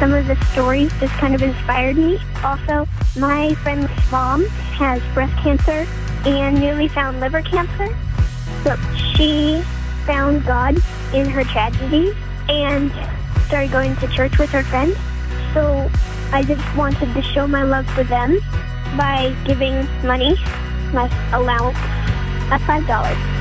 some of the stories just kind of inspired me. Also, my friend's mom has breast cancer and newly found liver cancer. So she found God in her tragedy and started going to church with her friends. So I just wanted to show my love for them by giving money, my allowance, of $5.